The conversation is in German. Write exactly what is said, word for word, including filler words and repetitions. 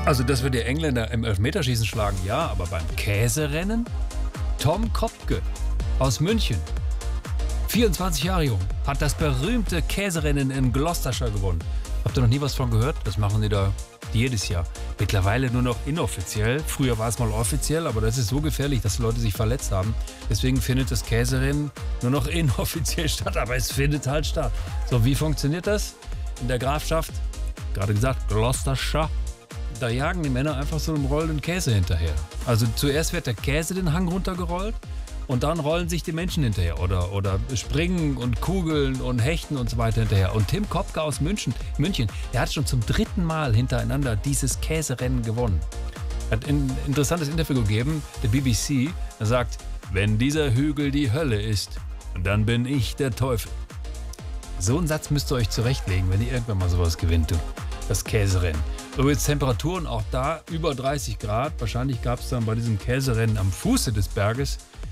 Also, dass wir die Engländer im Elfmeterschießen schlagen, ja, aber beim Käserennen? Tom Kopke aus München, vierundzwanzig Jahre jung, hat das berühmte Käserennen in Gloucestershire gewonnen. Habt ihr noch nie was von gehört? Das machen die da jedes Jahr. Mittlerweile nur noch inoffiziell. Früher war es mal offiziell, aber das ist so gefährlich, dass Leute sich verletzt haben. Deswegen findet das Käserennen nur noch inoffiziell statt, aber es findet halt statt. So, wie funktioniert das? In der Grafschaft, gerade gesagt, Gloucestershire, da jagen die Männer einfach so einem rollenden Käse hinterher. Also zuerst wird der Käse den Hang runtergerollt und dann rollen sich die Menschen hinterher oder, oder springen und kugeln und hechten und so weiter hinterher. Und Tim Kopke aus München, München, der hat schon zum dritten Mal hintereinander dieses Käserennen gewonnen. Er hat ein interessantes Interview gegeben, der B B C. Er sagt, wenn dieser Hügel die Hölle ist, dann bin ich der Teufel. So einen Satz müsst ihr euch zurechtlegen, wenn ihr irgendwann mal sowas gewinnt, du. Das Käserennen. Übrigens Temperaturen auch da über dreißig Grad. Wahrscheinlich gab es dann bei diesem Käserennen am Fuße des Berges